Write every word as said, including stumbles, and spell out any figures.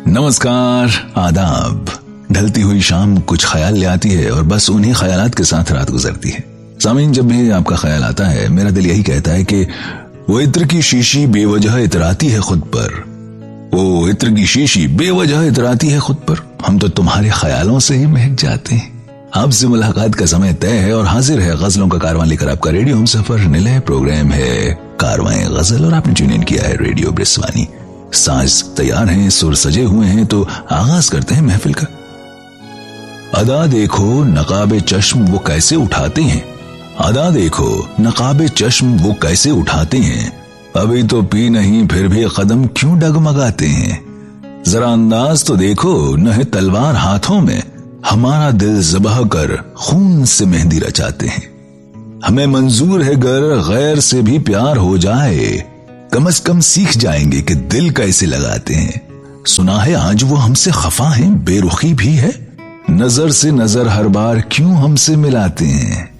नमस्कार, आदाब। ढलती हुई शाम कुछ ख्याल ले आती है और बस उन्हीं ख्यालात के साथ रात गुजरती है। सामीन, जब भी आपका ख्याल आता है मेरा दिल यही कहता है कि वो इत्र की शीशी बेवजह इतराती है खुद पर, वो इत्र की शीशी बेवजह इतराती है खुद पर। हम तो तुम्हारे ख्यालों से ही महक जाते हैं। आपसे मुलाकात का समय तय है और हाजिर है गजलों का कारवां लेकर आपका रेडियो हम सफर। निलय प्रोग्राम है कारवां गजल और आपने ट्यून इन किया है रेडियो ब्रिस्वानी। साज तैयार हैं, सुर सजे हुए हैं, तो आगाज करते हैं महफिल का। अदा देखो नकाबे चश्म वो कैसे उठाते हैं, अदा देखो नकाबे चश्म वो कैसे उठाते हैं। अभी तो पी नहीं फिर भी कदम क्यों डगमगाते हैं। जरा अंदाज तो देखो न है तलवार हाथों में, हमारा दिल ज़बह कर खून से मेहंदी रचाते हैं। हमें मंजूर है गर गैर से भी प्यार हो जाए, कम अज कम सीख जाएंगे कि दिल कैसे लगाते हैं। सुना है आज वो हमसे खफा हैं, बेरुखी भी है, नजर से नजर हर बार क्यों हमसे मिलाते हैं।